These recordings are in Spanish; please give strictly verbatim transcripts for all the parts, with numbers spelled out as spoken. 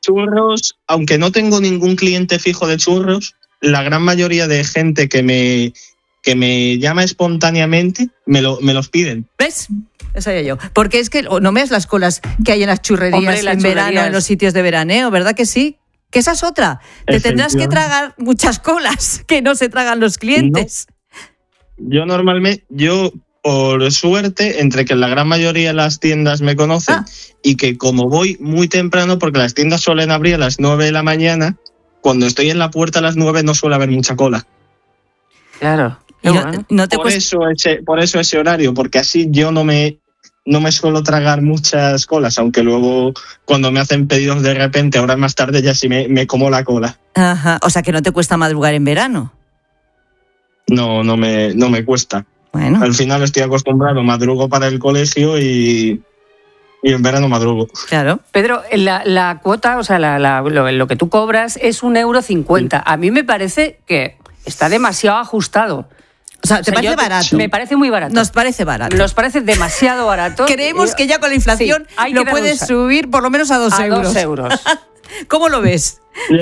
churros, aunque no tengo ningún cliente fijo de churros, la gran mayoría de gente que me, que me llama espontáneamente me, lo, me los piden. ¿Ves? Eso sabía yo. Porque es que no veas las colas que hay en las churrerías. Hombre, las en churrerías. Verano, en los sitios de veraneo, ¿verdad que sí? Que esa es otra. Te tendrás que tragar muchas colas que no se tragan los clientes. No. Yo normalmente, yo por suerte, entre que la gran mayoría de las tiendas me conocen ah. y que como voy muy temprano, porque las tiendas suelen abrir a las nueve de la mañana, cuando estoy en la puerta a las nueve no suele haber mucha cola. Claro. No, bueno. no te por, cuesta... eso ese, por eso ese horario, porque así yo no me... No me suelo tragar muchas colas, aunque luego cuando me hacen pedidos de repente, horas más tarde, ya sí me, me como la cola. Ajá, o sea que no te cuesta madrugar en verano. No, no me, no me cuesta. Bueno. Al final estoy acostumbrado, madrugo para el colegio y, y en verano madrugo. Claro. Pedro, la, la cuota, o sea, la, la, lo, lo que tú cobras es un euro cincuenta. Sí. A mí me parece que está demasiado ajustado. O sea, ¿te o sea, parece yo, barato? Me parece muy barato. Nos parece barato. Nos parece demasiado barato. Creemos que ya con la inflación sí, lo puedes subir por lo menos a dos a euros. A dos euros. ¿Cómo lo ves?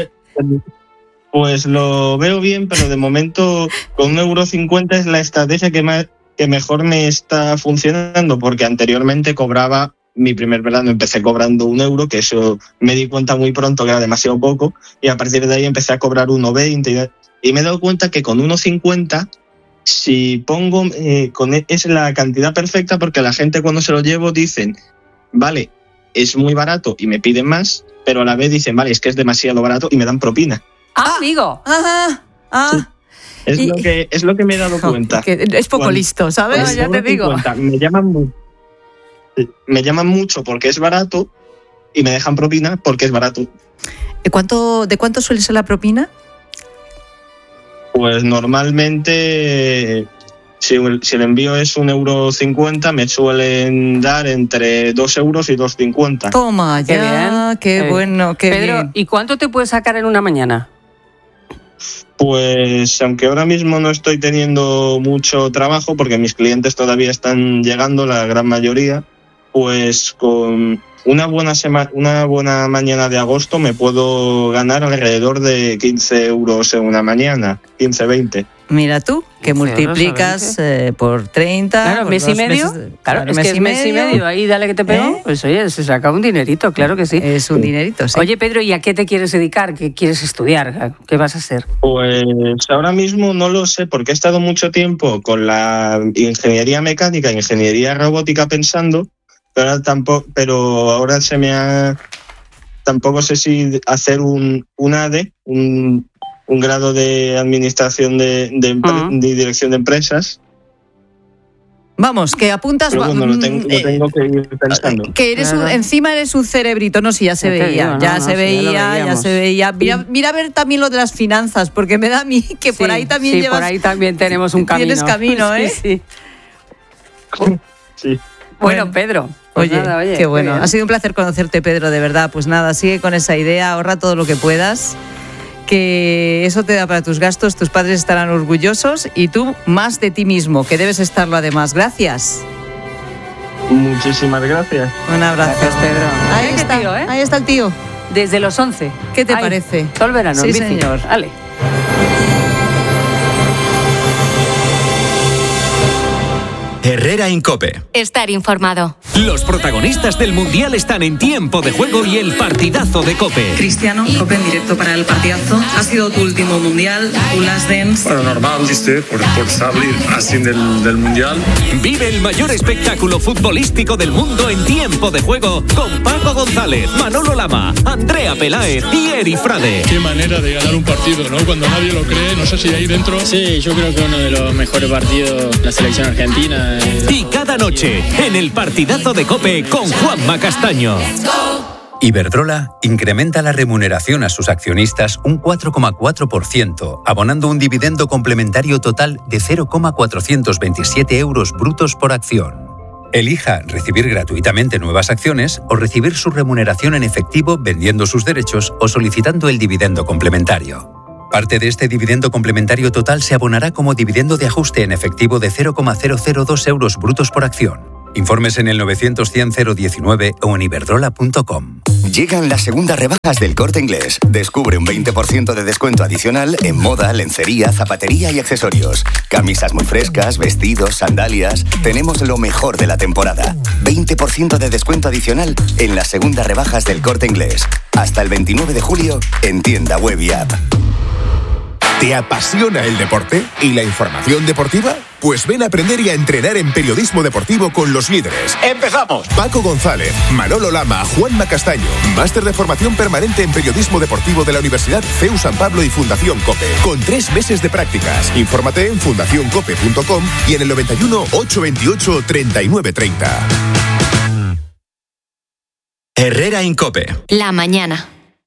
Pues lo veo bien, pero de momento con un euro cincuenta es la estrategia que, más, que mejor me está funcionando, porque anteriormente cobraba, mi primer verano empecé cobrando un euro, que eso me di cuenta muy pronto que era demasiado poco, y a partir de ahí empecé a cobrar uno veinte, y me he dado cuenta que con uno cincuenta... Si pongo, eh, con es la cantidad perfecta, porque la gente cuando se lo llevo dicen, vale, es muy barato y me piden más, pero a la vez dicen, vale, es que es demasiado barato y me dan propina. Ah, amigo. Ajá. Ah. Sí. Es, y, lo que, es lo que me he dado cuenta. Que es poco cuando, listo, ¿sabes? Pues, ya te digo. Cuenta, me, llaman, me llaman mucho porque es barato y me dejan propina porque es barato. ¿De cuánto, de cuánto suele ser la propina? Pues normalmente, si, si el envío es un euro cincuenta, me suelen dar entre dos euros y dos cincuenta. Toma, qué ya, bien. qué eh, bueno, qué Pedro, bien. ¿y cuánto te puedes sacar en una mañana? Pues aunque ahora mismo no estoy teniendo mucho trabajo, porque mis clientes todavía están llegando, la gran mayoría, pues con una buena sema- una buena mañana de agosto me puedo ganar alrededor de quince euros en una mañana, quince, veinte. Mira tú, que multiplicas eh, por treinta. Claro, por mes y medio. Meses, claro, claro, es mes que es y mes y medio. medio. Ahí dale que te pego. ¿Eh? Pues oye, se saca un dinerito, claro que sí. Es un dinerito, sí. Oye, Pedro, ¿y a qué te quieres dedicar? ¿Qué quieres estudiar? ¿Qué vas a hacer? Pues ahora mismo no lo sé, porque he estado mucho tiempo con la ingeniería mecánica, ingeniería robótica pensando, pero ahora tampoco, pero ahora se me ha... Tampoco sé si hacer un, un A D, un... un grado de administración de, de, empre- uh-huh. de dirección de empresas. Vamos, que apuntas... Pero bueno, lo tengo, lo tengo que ir pensando. Que eres un, encima eres un cerebrito, no, sí, ya se ya veía, digo, ya, no, se no, veía ya, ya se veía, Mira, mira a ver también lo de las finanzas, porque me da a mí que sí, por ahí también sí, llevas... por ahí también tenemos un camino. Tienes camino, ¿eh? Sí, sí. sí. Bueno, bueno, Pedro... Pues oye, nada, oye, qué bueno. Qué ha sido un placer conocerte, Pedro, de verdad. Pues nada, sigue con esa idea, ahorra todo lo que puedas, que eso te da para tus gastos, tus padres estarán orgullosos y tú más de ti mismo, que debes estarlo además. Gracias. Muchísimas gracias. Un abrazo. Gracias, Pedro. Ahí está, tío, ¿eh? Ahí está el tío. Desde los once. ¿Qué te Ay, parece? Todo el verano. Sí, bici. señor. Vale. Herrera en COPE. Estar informado. Los protagonistas del Mundial están en Tiempo de Juego y el partidazo de COPE. Cristiano, COPE en directo para el partidazo. Ha sido tu último Mundial, tu last dance. Bueno, normal, ¿viste? Por, por salir así del, del Mundial. Vive el mayor espectáculo futbolístico del mundo en Tiempo de Juego con Paco González, Manolo Lama, Andrea Peláez y Eri Frade. Qué manera de ganar un partido, ¿no? Cuando nadie lo cree, no sé si ahí dentro... Sí, yo creo que uno de los mejores partidos de la selección argentina. Y cada noche, en el partidazo de COPE con Juanma Castaño. Iberdrola incrementa la remuneración a sus accionistas un cuatro coma cuatro por ciento, abonando un dividendo complementario total de cero coma cuatrocientos veintisiete euros brutos por acción. Elija recibir gratuitamente nuevas acciones o recibir su remuneración en efectivo vendiendo sus derechos o solicitando el dividendo complementario. Parte de este dividendo complementario total se abonará como dividendo de ajuste en efectivo de cero coma cero cero dos euros brutos por acción. Informes en el novecientos cien cero diecinueve o en iberdrola punto com. Llegan las segundas rebajas del Corte Inglés. Descubre un veinte por ciento de descuento adicional en moda, lencería, zapatería y accesorios. Camisas muy frescas, vestidos, sandalias. Tenemos lo mejor de la temporada. veinte por ciento de descuento adicional en las segundas rebajas del Corte Inglés. Hasta el veintinueve de julio en tienda web y app. ¿Te apasiona el deporte y la información deportiva? Pues ven a aprender y a entrenar en periodismo deportivo con los líderes. ¡Empezamos! Paco González, Manolo Lama, Juanma Castaño. Máster de formación permanente en periodismo deportivo de la Universidad C E U San Pablo y Fundación COPE. Con tres meses de prácticas. Infórmate en fundación cope punto com y en el noventa y uno, ochocientos veintiocho, treinta y nueve treinta. Herrera en COPE. La mañana.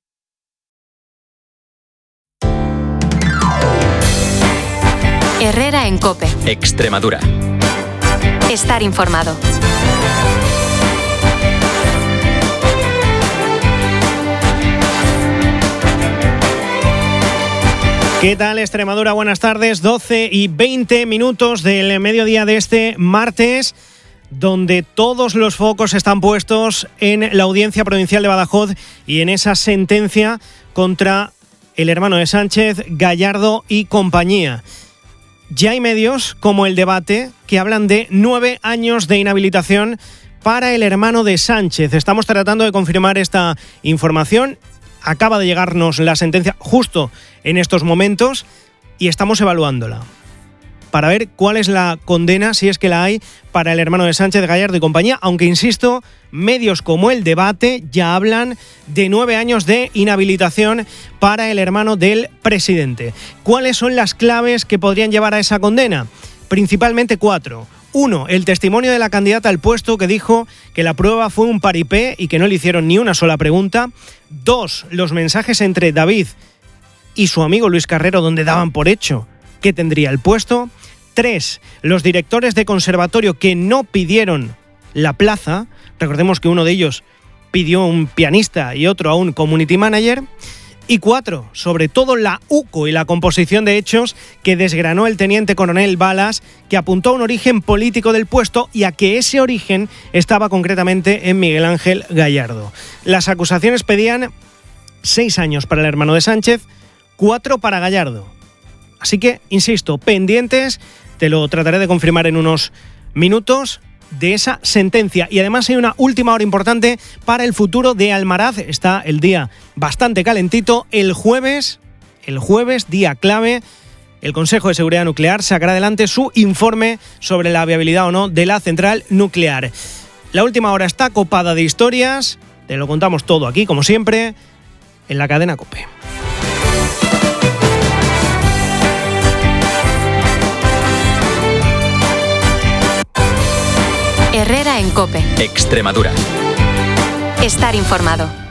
Herrera en COPE. Extremadura. Estar informado. ¿Qué tal, Extremadura? Buenas tardes. doce y veinte minutos del mediodía de este martes, donde todos los focos están puestos en la Audiencia Provincial de Badajoz y en esa sentencia contra el hermano de Sánchez, Gallardo y compañía. Ya hay medios como El Debate que hablan de nueve años de inhabilitación para el hermano de Sánchez. Estamos tratando de confirmar esta información. Acaba de llegarnos la sentencia justo en estos momentos y estamos evaluándola para ver cuál es la condena, si es que la hay, para el hermano de Sánchez, Gallardo y compañía, aunque insisto, medios como El Debate ya hablan de nueve años de inhabilitación para el hermano del presidente. ¿Cuáles son las claves que podrían llevar a esa condena? Principalmente cuatro. Uno, el testimonio de la candidata al puesto que dijo que la prueba fue un paripé y que no le hicieron ni una sola pregunta. Dos, los mensajes entre David y su amigo Luis Carrero donde daban por hecho que tendría el puesto. Tres, los directores de conservatorio que no pidieron la plaza. Recordemos que uno de ellos pidió un pianista y otro a un community manager. Y cuatro, sobre todo la U C O y la composición de hechos que desgranó el teniente coronel Balas, que apuntó a un origen político del puesto y a que ese origen estaba concretamente en Miguel Ángel Gallardo. Las acusaciones pedían seis años para el hermano de Sánchez, cuatro para Gallardo. Así que, insisto, pendientes, te lo trataré de confirmar en unos minutos, de esa sentencia. Y además hay una última hora importante para el futuro de Almaraz. Está el día bastante calentito. El jueves, el jueves, día clave, el Consejo de Seguridad Nuclear sacará adelante su informe sobre la viabilidad o no de la central nuclear. La última hora está copada de historias. Te lo contamos todo aquí, como siempre, en la cadena COPE. Herrera en COPE. Extremadura. Estar informado.